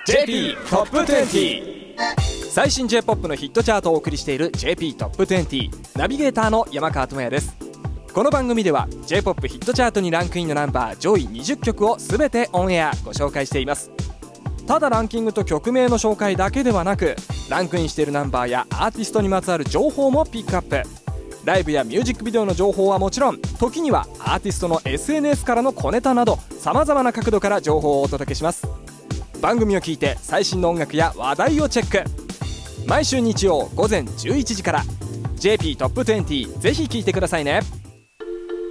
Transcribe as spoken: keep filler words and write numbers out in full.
ジェーピー トップにじゅう。最新 J-ポップ のヒットチャートをお送りしている ジェーピー トップにじゅう。ナビゲーターの山川智也です。この番組では J-ポップ ヒットチャートにランクインのナンバー上位にじゅっきょくを全てオンエアご紹介しています。ただランキングと曲名の紹介だけではなく、ランクインしているナンバーやアーティストにまつわる情報もピックアップ。ライブやミュージックビデオの情報はもちろん、時にはアーティストの エスエヌエス からの小ネタなど、様々な角度から情報をお届けします。番組を聞いて最新の音楽や話題をチェック。毎週日曜午前じゅういちじから ジェーピー トップにじゅう、ぜひ聞いてくださいね。